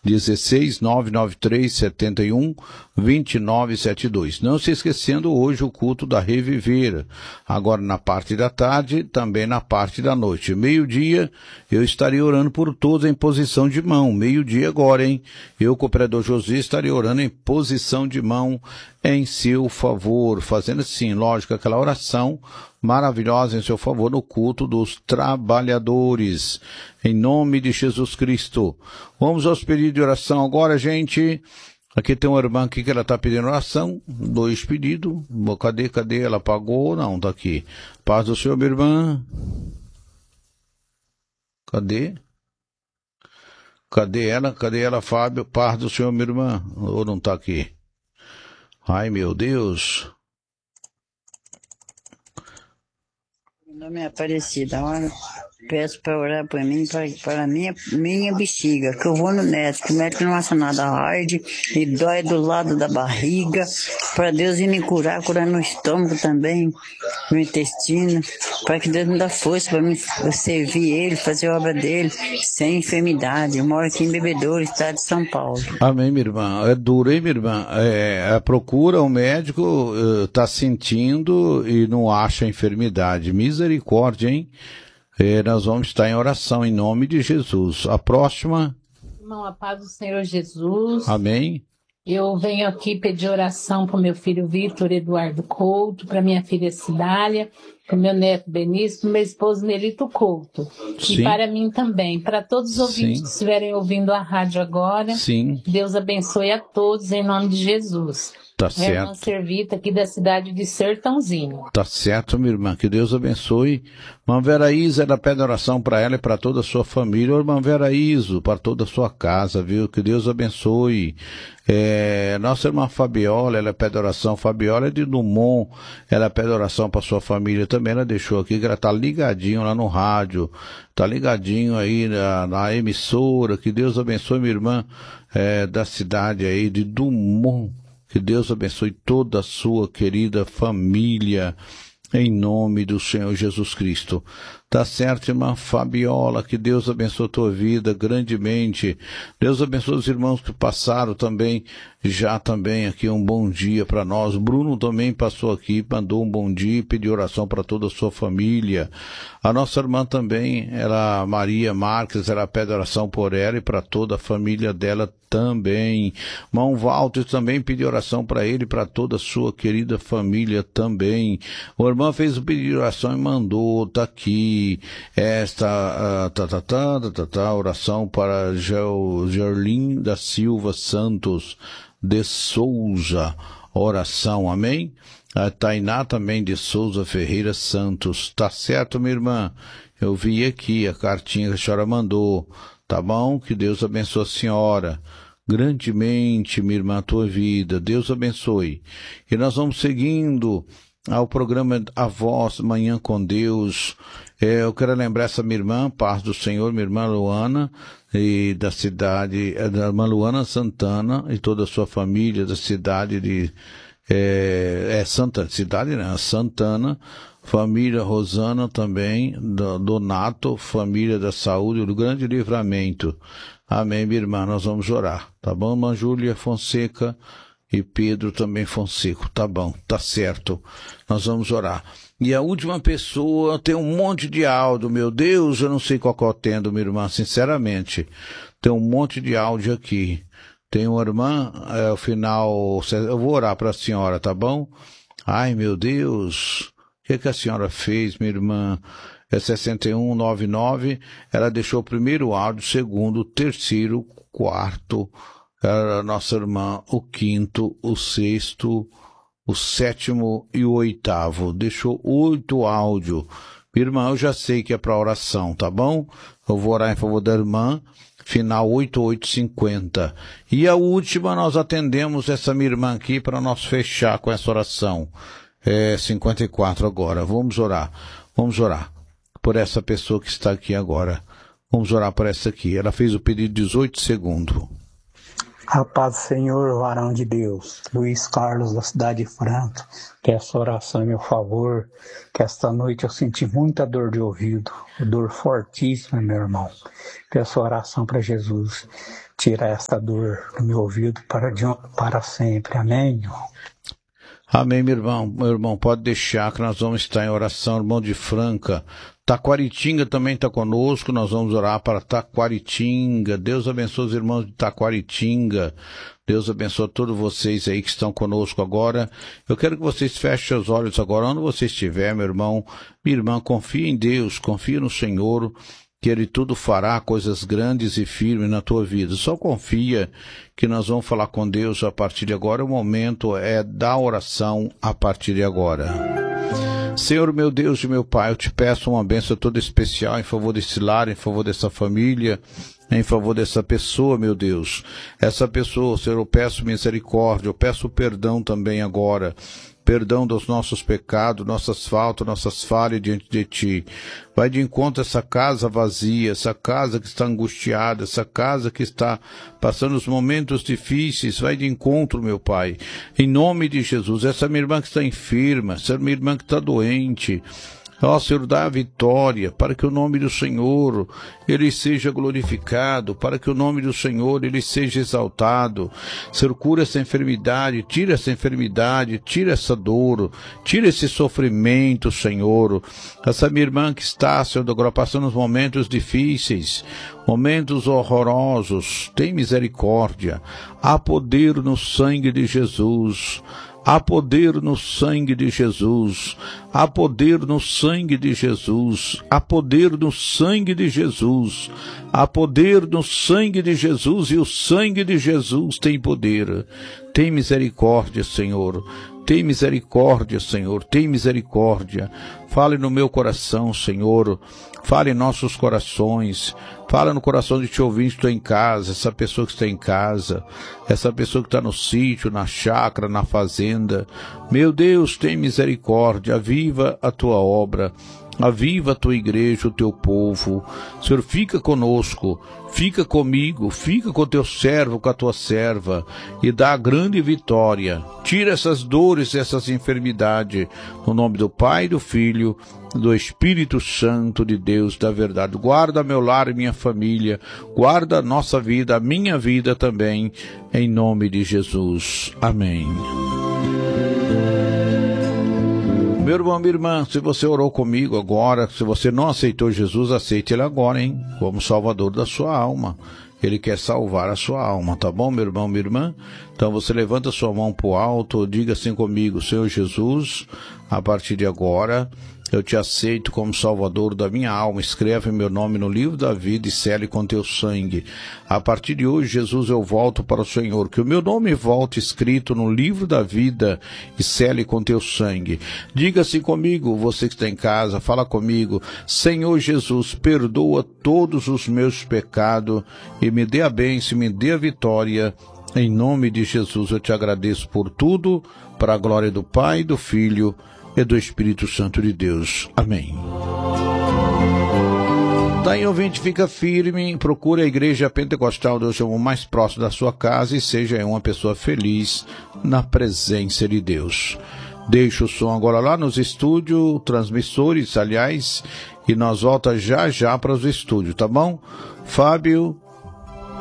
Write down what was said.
16 993 71 2972. Não se esquecendo hoje o culto da Reviver, agora na parte da tarde, também na parte da noite. Meio-dia eu estarei orando por todos em posição de mão. Meio-dia agora, hein? Eu, cooperador José, estarei orando em posição de mão em seu favor, fazendo assim, lógico, aquela oração maravilhosa em seu favor no culto dos trabalhadores, em nome de Jesus Cristo. Vamos aos pedidos de oração agora, gente. Aqui tem uma irmã aqui que ela está pedindo oração, 2 pedidos. Cadê? Ela apagou? Não, tá aqui. Paz do Senhor, minha irmã. Cadê ela, Fábio? Paz do Senhor, minha irmã. Ou não tá aqui? Ai, meu Deus. Meu nome é Aparecida. Peço para orar por mim, para minha bexiga, que eu vou no médico. O médico não acha nada hard e dói do lado da barriga. Para Deus ir me curar no estômago também, no intestino. Para que Deus me dê força para me servir Ele, fazer a obra dele, sem enfermidade. Eu moro aqui em Bebedouro, estado de São Paulo. Amém, minha irmã. É duro, hein, minha irmã? Procura o médico, está sentindo e não acha enfermidade. Misericórdia, hein? Nós vamos estar em oração em nome de Jesus. A próxima. Irmão, a paz do Senhor Jesus. Amém. Eu venho aqui pedir oração para o meu filho Vitor Eduardo Couto, para minha filha Cidália, para o meu neto Benício, para o meu esposo Nelito Couto. Sim. E para mim também, para todos os ouvintes que estiverem ouvindo a rádio agora. Sim. Deus abençoe a todos em nome de Jesus. Tá certo. É uma servita aqui da cidade de Sertãozinho. Tá certo, minha irmã. Que Deus abençoe. Irmã Vera Isa, ela pede oração para ela e para toda a sua família. Irmã Vera Iso, para toda a sua casa, viu? Que Deus abençoe. Nossa irmã Fabiola, ela pede oração. Fabiola é de Dumont. Ela pede oração para sua família também. Ela deixou aqui que ela tá ligadinho lá no rádio. Tá ligadinho aí na emissora. Que Deus abençoe, minha irmã, da cidade aí de Dumont. Que Deus abençoe toda a sua querida família, em nome do Senhor Jesus Cristo. Tá certo, irmã Fabiola, que Deus abençoe a tua vida grandemente. Deus abençoe os irmãos que passaram também, já também aqui um bom dia para nós. Bruno também passou aqui, mandou um bom dia e pediu oração para toda a sua família. A nossa irmã também, Maria Marques, ela pede oração por ela e para toda a família dela também. Irmão Walter também pediu oração para ele e para toda a sua querida família também. A irmã fez o pedido de oração e mandou, tá aqui. Esta oração para Gerlin da Silva Santos de Souza, oração, amém? A Tainá também de Souza Ferreira Santos, tá certo, minha irmã? Eu vi aqui a cartinha que a senhora mandou, tá bom? Que Deus abençoe a senhora grandemente, minha irmã, a tua vida, Deus abençoe. E nós vamos seguindo ao programa A Voz Manhã com Deus. Eu quero lembrar essa minha irmã, paz do Senhor, minha irmã Luana, e da cidade, da irmã Luana Santana, e toda a sua família da cidade de, Santana, família Rosana também, Donato, família da saúde, do Grande Livramento. Amém, minha irmã, nós vamos orar, tá bom, irmã Júlia Fonseca? E Pedro também Fonseca, tá bom, tá certo, nós vamos orar. E a última pessoa tem um monte de áudio, meu Deus, eu não sei qual que eu atendo, minha irmã, sinceramente, tem um monte de áudio aqui. Tem uma irmã, ao final, eu vou orar para a senhora, tá bom? Ai, meu Deus, o que a senhora fez, minha irmã? É 6199, ela deixou o primeiro áudio, o segundo, o terceiro, o quarto, a nossa irmã, o quinto, o sexto, o sétimo e o oitavo. Deixou 8 áudios. Minha irmã, eu já sei que é para oração, tá bom? Eu vou orar em favor da irmã, final 8850. E a última, nós atendemos essa minha irmã aqui para nós fechar com essa oração. 54 agora. Vamos orar por essa pessoa que está aqui agora. Vamos orar por essa aqui. Ela fez o pedido 18 segundos. A paz do Senhor, varão de Deus, Luiz Carlos, da cidade de Franca, peço oração em meu favor, que esta noite eu senti muita dor de ouvido, dor fortíssima, meu irmão. Peço oração para Jesus, tira esta dor do meu ouvido para sempre. Amém. Amém, meu irmão, pode deixar que nós vamos estar em oração, irmão de Franca. Taquaritinga também está conosco, nós vamos orar para Taquaritinga. Deus abençoe os irmãos de Taquaritinga. Deus abençoe todos vocês aí que estão conosco agora. Eu quero que vocês fechem os olhos agora, onde você estiver, meu irmão, minha irmã, confia em Deus, confia no Senhor, que Ele tudo fará, coisas grandes e firmes na tua vida. Só confia que nós vamos falar com Deus a partir de agora. O momento é da oração a partir de agora. Senhor, meu Deus e meu Pai, eu te peço uma bênção toda especial em favor desse lar, em favor dessa família, em favor dessa pessoa, meu Deus. Essa pessoa, Senhor, eu peço misericórdia, eu peço perdão também agora. Perdão dos nossos pecados, nossas faltas, nossas falhas diante de Ti. Vai de encontro a essa casa vazia, essa casa que está angustiada, essa casa que está passando os momentos difíceis. Vai de encontro, meu Pai. Em nome de Jesus, essa minha irmã que está enferma, essa minha irmã que está doente. Ó Senhor, dá a vitória, para que o nome do Senhor, Ele seja glorificado, para que o nome do Senhor, Ele seja exaltado. Senhor, cura essa enfermidade, tira essa dor, tira esse sofrimento, Senhor. Essa minha irmã que está, Senhor, agora passando os momentos difíceis, momentos horrorosos, tem misericórdia. Há poder no sangue de Jesus. Há poder no sangue de Jesus, há poder no sangue de Jesus, há poder no sangue de Jesus, há poder no sangue de Jesus, e o sangue de Jesus tem poder. Tem misericórdia, Senhor. Tem misericórdia, Senhor, tem misericórdia. Fale no meu coração, Senhor. Fale em nossos corações. Fala no coração de te ouvinte que está em casa, essa pessoa que está em casa, essa pessoa que está no sítio, na chácara, na fazenda. Meu Deus, tem misericórdia, aviva a tua obra. Aviva a tua igreja, o teu povo. Senhor, fica conosco, fica comigo, fica com o teu servo, com a tua serva, e dá a grande vitória. Tira essas dores, essas enfermidades, no nome do Pai, do Filho, do Espírito Santo de Deus, da verdade. Guarda meu lar e minha família, guarda a nossa vida, a minha vida também, em nome de Jesus. Amém. Meu irmão, minha irmã, se você orou comigo agora, se você não aceitou Jesus, aceite Ele agora, hein? Como Salvador da sua alma. Ele quer salvar a sua alma, tá bom, meu irmão, minha irmã? Então você levanta sua mão pro alto, diga assim comigo: Senhor Jesus, a partir de agora, eu te aceito como Salvador da minha alma. Escreve meu nome no livro da vida e sele com teu sangue. A partir de hoje, Jesus, eu volto para o Senhor. Que o meu nome volte escrito no livro da vida e sele com teu sangue. Diga assim comigo, você que está em casa, fala comigo: Senhor Jesus, perdoa todos os meus pecados e me dê a bênção, me dê a vitória. Em nome de Jesus, eu te agradeço por tudo, para a glória do Pai, do Filho e do Espírito Santo de Deus. Amém. Daí, ouvinte, fica firme, procure a Igreja Pentecostal Deus Chamou mais próximo da sua casa e seja uma pessoa feliz na presença de Deus. Deixa o som agora lá nos estúdios, transmissores, aliás, e nós voltamos já para os estúdios, tá bom? Fábio,